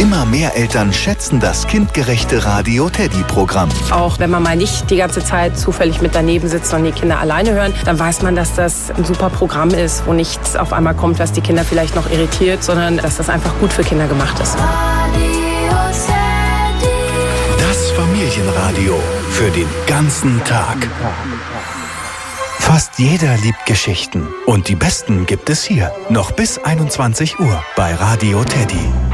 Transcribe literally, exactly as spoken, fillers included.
Immer mehr Eltern schätzen das kindgerechte Radio Teddy-Programm. Auch wenn man mal nicht die ganze Zeit zufällig mit daneben sitzt und die Kinder alleine hören, dann weiß man, dass das ein super Programm ist, wo nichts auf einmal kommt, was die Kinder vielleicht noch irritiert, sondern dass das einfach gut für Kinder gemacht ist. Das Familienradio für den ganzen Tag. Fast jeder liebt Geschichten und die besten gibt es hier. Noch bis einundzwanzig Uhr bei Radio Teddy.